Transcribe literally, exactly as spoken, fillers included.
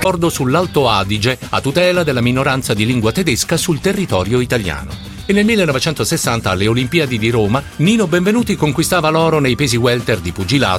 accordo sull'Alto Adige a tutela della minoranza di lingua tedesca sul territorio italiano. E nel millenovecentosessanta alle Olimpiadi di Roma Nino Benvenuti conquistava l'oro nei pesi welter di pugilato